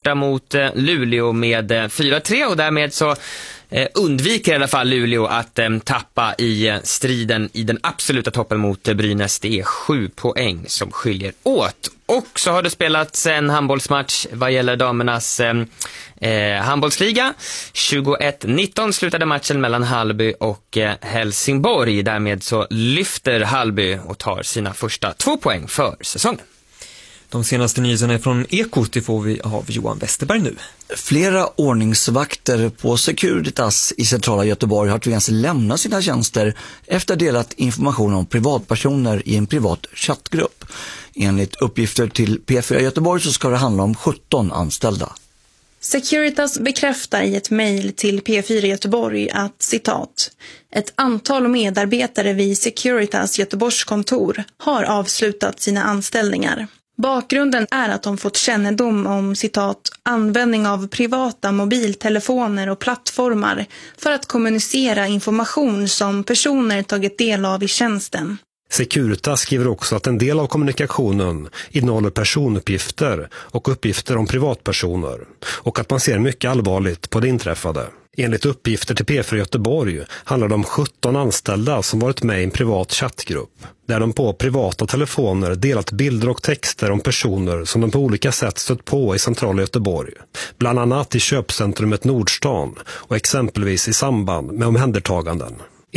borta mot Luleå med 4-3 och därmed så undviker i alla fall Luleå att tappa i striden i den absoluta toppen mot Brynäs. Det är 7 poäng som skiljer åt. Och så har det spelats en handbollsmatch vad gäller damernas handbollsliga. 21-19 slutade matchen mellan Hallby och Helsingborg. Därmed så lyfter Hallby och tar sina första 2 poäng för säsongen. De senaste nyheterna från Ekot det får vi av Johan Westerberg nu. Flera ordningsvakter på Securitas i centrala Göteborg har tvingats lämna sina tjänster efter delat information om privatpersoner i en privat chattgrupp. Enligt uppgifter till P4 Göteborg så ska det handla om 17 anställda. Securitas bekräftar i ett mejl till P4 Göteborg att, citat, ett antal medarbetare vid Securitas Göteborgs kontor har avslutat sina anställningar. Bakgrunden är att de fått kännedom om, citat, användning av privata mobiltelefoner och plattformar för att kommunicera information som personer tagit del av i tjänsten. Securitas skriver också att en del av kommunikationen innehåller personuppgifter och uppgifter om privatpersoner och att man ser mycket allvarligt på det inträffade. Enligt uppgifter till P4 Göteborg handlar det om 17 anställda som varit med i en privat chattgrupp där de på privata telefoner delat bilder och texter om personer som de på olika sätt stött på i centrala Göteborg. Bland annat i köpcentrumet Nordstan och exempelvis i samband med omhändertaganden.